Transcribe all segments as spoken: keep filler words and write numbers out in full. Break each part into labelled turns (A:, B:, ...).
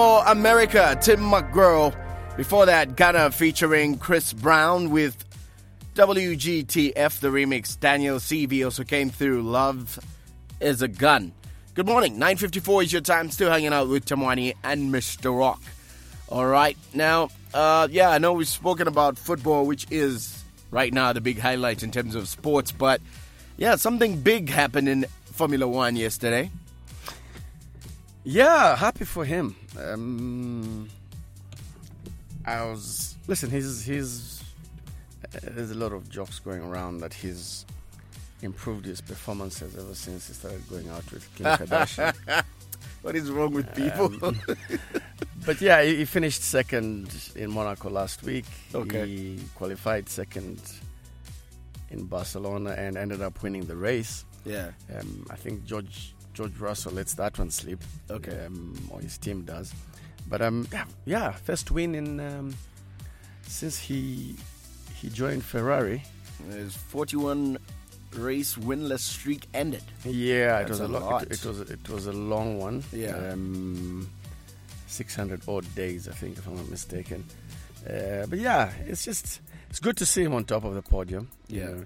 A: For America, Tim McGraw. Before that, Ghana featuring Chris Brown with W G T F, the remix. Daniel C V also came through. Love is a Gun. Good morning. nine fifty-four is your time. Still hanging out with Tamwani and Mister Rock. All right. Now, uh, yeah, I know we've spoken about football, which is right now the big highlight in terms of sports. But, yeah, something big happened in Formula One yesterday.
B: Yeah, happy for him. Um, I was listen. He's he's. Uh, there's a lot of jokes going around that he's improved his performances ever since he started going out with Kim Kardashian.
A: What is wrong with people?
B: Um, but yeah, he, he finished second in Monaco last week.
A: Okay.
B: He qualified second in Barcelona and ended up winning the race.
A: Yeah.
B: Um, I think George. George Russell lets that one slip.
A: Okay.
B: Um, or his team does. But um, yeah, yeah first win in um, since he he joined Ferrari.
A: His forty-one race winless streak ended.
B: Yeah,
A: That's
B: it was
A: a
B: a lo-
A: lot.
B: It, it was it was a long one.
A: Yeah.
B: Um, six hundred odd days, I think, if I'm not mistaken. Uh, but yeah, it's just it's good to see him on top of the podium.
A: Yeah.
B: You know,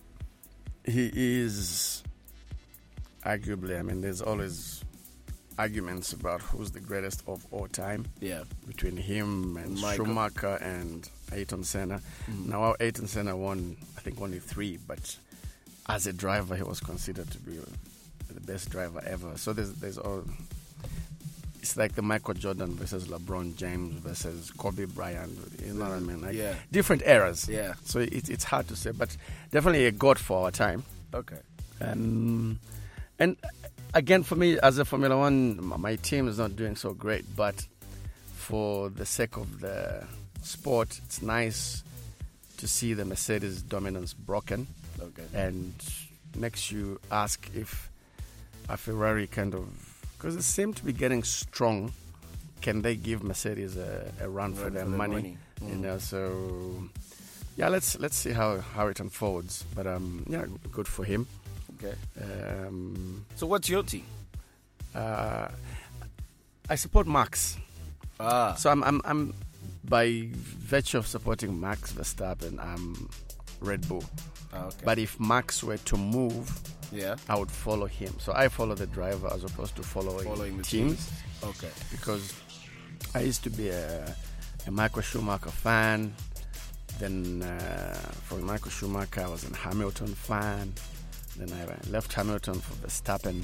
B: he is. Arguably, I mean, there's always arguments about who's the greatest of all time.
A: Yeah.
B: Between him and
A: Michael.
B: Schumacher and Ayrton Senna.
A: Mm.
B: Now, Ayrton Senna won, I think, only three, but as a driver, he was considered to be the best driver ever. So there's there's all. It's like the Michael Jordan versus LeBron James versus Kobe Bryant. You know what I mean? Like
A: Yeah.
B: different eras.
A: Yeah.
B: So it, it's hard to say, but definitely a god for our time.
A: Okay.
B: Um, and again, for me, as a Formula One, my team is not doing so great, but for the sake of the sport, it's nice to see the Mercedes dominance broken.
A: Okay.
B: And makes you ask if a Ferrari kind of, because they seem to be getting strong, can they give Mercedes a, a run, run for their
A: for
B: money?
A: money. Mm.
B: You know, so yeah, let's let's see how, how it unfolds. But um, yeah, good for him.
A: Okay.
B: Um,
A: So what's your team?
B: uh, I support Max.
A: Ah.
B: So I'm, I'm, I'm by virtue of supporting Max Verstappen, I'm Red Bull.
A: Okay.
B: But if Max were to move,
A: yeah.
B: I would follow him. So I follow the driver as opposed to following,
A: Following the
B: teams.
A: Okay.
B: Because I used to be a, a Michael Schumacher fan. Then uh, from Michael Schumacher, I was a Hamilton fan. Then I left Hamilton for Verstappen.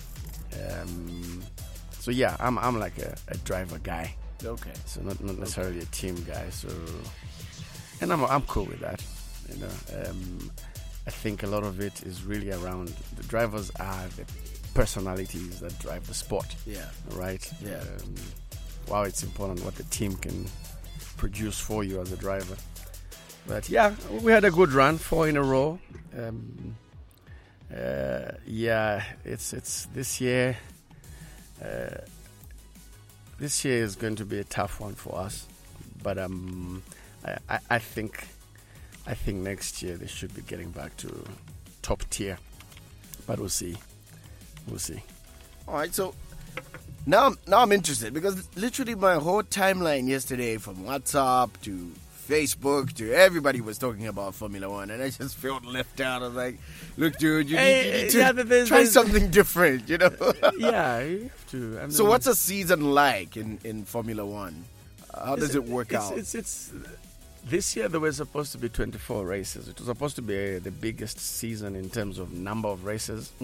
B: Um, so yeah, I'm I'm like a, a driver guy.
A: Okay.
B: So not not necessarily a team guy. So, and I'm I'm cool with that. You know, um, I think a lot of it is really around the drivers are the personalities that drive the sport.
A: Yeah.
B: Right.
A: Yeah.
B: Um, wow, it's important what the team can produce for you as a driver. But yeah, we had a good run, four in a row. Um, uh, yeah, it's it's this year. Uh, this year is going to be a tough one for us, but um, I, I, I think I think next year they should be getting back to top tier. But we'll see, we'll see.
A: All right. So now, I'm, now I'm interested because literally my whole timeline yesterday, from WhatsApp to Facebook to everybody, was talking about Formula One, and I just felt left out. I was like, "Look, dude, you,
B: Hey,
A: need, you need to
B: yeah, there's-
A: try
B: there's-
A: something different," you know.
B: Yeah, you have to. I mean,
A: So, what's a season like in, in Formula One? How does it work
B: it's,
A: out?
B: It's, it's, this year there were supposed to be twenty-four races. It was supposed to be uh, the biggest season in terms of number of races.